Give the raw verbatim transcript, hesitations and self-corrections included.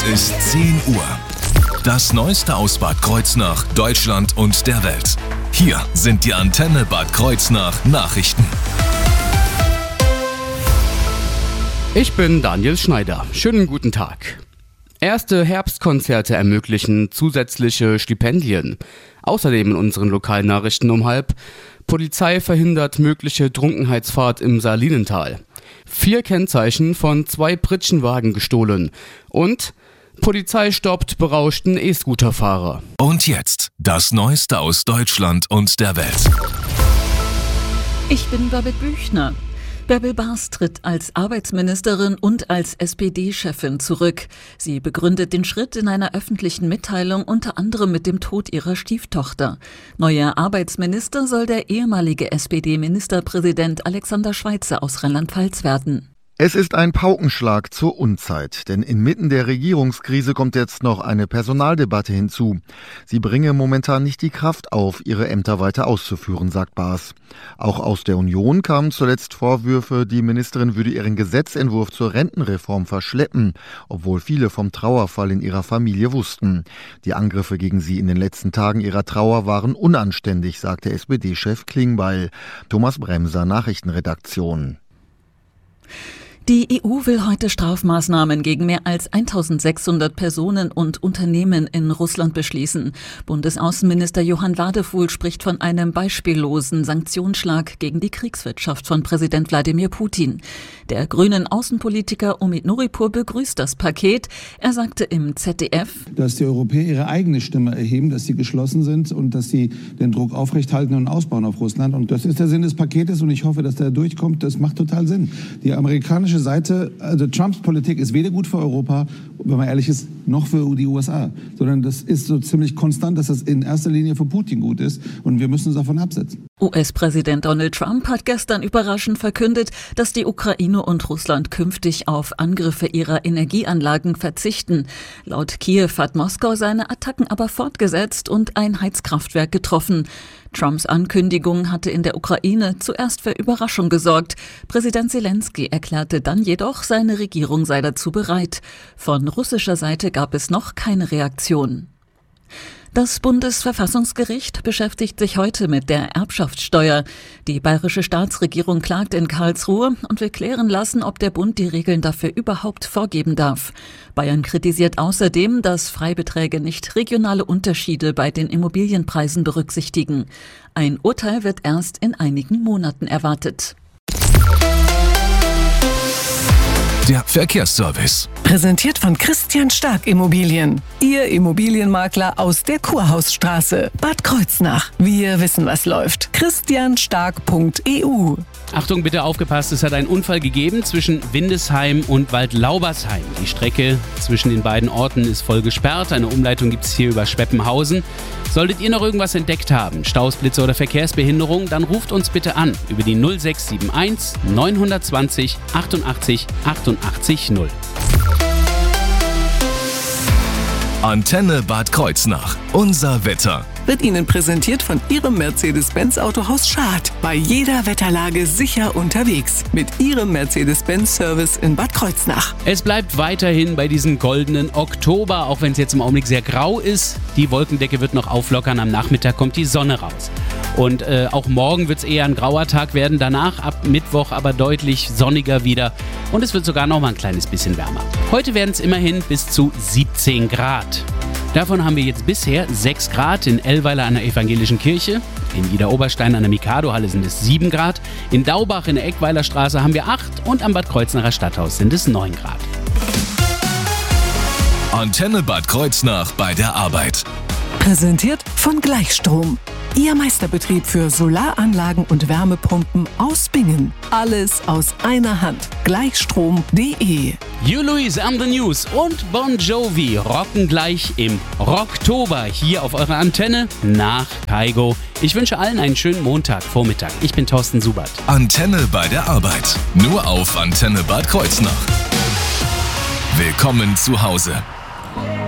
ist zehn Uhr. Das Neueste aus Bad Kreuznach, Deutschland und der Welt. Hier sind die Antenne Bad Kreuznach Nachrichten. Ich bin Daniel Schneider. Schönen guten Tag. Erste Herbstkonzerte ermöglichen zusätzliche Stipendien. Außerdem in unseren Lokalnachrichten um halb: Polizei verhindert mögliche Trunkenheitsfahrt im Salinental. Vier Kennzeichen von zwei Pritschenwagen gestohlen. Und Polizei stoppt berauschten E-Scooter-Fahrer. Und jetzt das Neueste aus Deutschland und der Welt. Ich bin Babette Büchner. Bärbel Bas tritt als Arbeitsministerin und als S P D-Chefin zurück. Sie begründet den Schritt in einer öffentlichen Mitteilung unter anderem mit dem Tod ihrer Stieftochter. Neuer Arbeitsminister soll der ehemalige S P D-Ministerpräsident Alexander Schweitzer aus Rheinland-Pfalz werden. Es ist ein Paukenschlag zur Unzeit, denn inmitten der Regierungskrise kommt jetzt noch eine Personaldebatte hinzu. Sie bringe momentan nicht die Kraft auf, ihre Ämter weiter auszuführen, sagt Bas. Auch aus der Union kamen zuletzt Vorwürfe, die Ministerin würde ihren Gesetzentwurf zur Rentenreform verschleppen, obwohl viele vom Trauerfall in ihrer Familie wussten. Die Angriffe gegen sie in den letzten Tagen ihrer Trauer waren unanständig, sagte S P D-Chef Klingbeil. Thomas Bremser, Nachrichtenredaktion. Die E U will heute Strafmaßnahmen gegen mehr als eintausendsechshundert Personen und Unternehmen in Russland beschließen. Bundesaußenminister Johann Wadefuhl spricht von einem beispiellosen Sanktionsschlag gegen die Kriegswirtschaft von Präsident Wladimir Putin. Der grünen Außenpolitiker Omid Nuripur begrüßt das Paket. Er sagte im Z D F, dass die Europäer ihre eigene Stimme erheben, dass sie geschlossen sind und dass sie den Druck aufrechthalten und ausbauen auf Russland. Und das ist der Sinn des Paketes und ich hoffe, dass der durchkommt. Das macht total Sinn. Die amerikanische Seite, also Trumps Politik ist weder gut für Europa, wenn man ehrlich ist, noch für die U S A, sondern das ist so ziemlich konstant, dass das in erster Linie für Putin gut ist und wir müssen uns davon absetzen. U S-Präsident Donald Trump hat gestern überraschend verkündet, dass die Ukraine und Russland künftig auf Angriffe ihrer Energieanlagen verzichten. Laut Kiew hat Moskau seine Attacken aber fortgesetzt und ein Heizkraftwerk getroffen. Trumps Ankündigung hatte in der Ukraine zuerst für Überraschung gesorgt. Präsident Zelensky erklärte dann jedoch, seine Regierung sei dazu bereit. Von russischer Seite gab es noch keine Reaktion. Das Bundesverfassungsgericht beschäftigt sich heute mit der Erbschaftssteuer. Die bayerische Staatsregierung klagt in Karlsruhe und will klären lassen, ob der Bund die Regeln dafür überhaupt vorgeben darf. Bayern kritisiert außerdem, dass Freibeträge nicht regionale Unterschiede bei den Immobilienpreisen berücksichtigen. Ein Urteil wird erst in einigen Monaten erwartet. Der Verkehrsservice. Präsentiert von Christian Stark Immobilien. Ihr Immobilienmakler aus der Kurhausstraße, Bad Kreuznach. Wir wissen, was läuft. christian stark punkt e u. Achtung, bitte aufgepasst, es hat einen Unfall gegeben zwischen Windesheim und Waldlaubersheim. Die Strecke zwischen den beiden Orten ist voll gesperrt. Eine Umleitung gibt es hier über Schweppenhausen. Solltet ihr noch irgendwas entdeckt haben, Staus, Blitze oder Verkehrsbehinderung, dann ruft uns bitte an über die null sechs sieben eins neun zwei null achtundachtzig achtundachtzig null. Antenne Bad Kreuznach. Unser Wetter. Wird Ihnen präsentiert von Ihrem Mercedes-Benz Autohaus Schad. Bei jeder Wetterlage sicher unterwegs. Mit Ihrem Mercedes-Benz-Service in Bad Kreuznach. Es bleibt weiterhin bei diesem goldenen Oktober, auch wenn es jetzt im Augenblick sehr grau ist. Die Wolkendecke wird noch auflockern, am Nachmittag kommt die Sonne raus. Und äh, auch morgen wird es eher ein grauer Tag werden, danach ab Mittwoch aber deutlich sonniger wieder. Und es wird sogar noch mal ein kleines bisschen wärmer. Heute werden es immerhin bis zu siebzehn Grad. Davon haben wir jetzt bisher sechs Grad in Ellweiler an der Evangelischen Kirche. In Idar-Oberstein an der Mikado-Halle sind es sieben Grad. In Daubach in der Eckweiler Straße haben wir acht und am Bad Kreuznacher Stadthaus sind es neun Grad. Antenne Bad Kreuznach bei der Arbeit. Präsentiert von Gleichstrom. Ihr Meisterbetrieb für Solaranlagen und Wärmepumpen aus Bingen. Alles aus einer Hand. Gleichstrom punkt de. You Louise and the News und Bon Jovi rocken gleich im Rocktober hier auf eurer Antenne nach Kaigo. Ich wünsche allen einen schönen Montagvormittag. Ich bin Thorsten Subert. Antenne bei der Arbeit. Nur auf Antenne Bad Kreuznach. Willkommen zu Hause.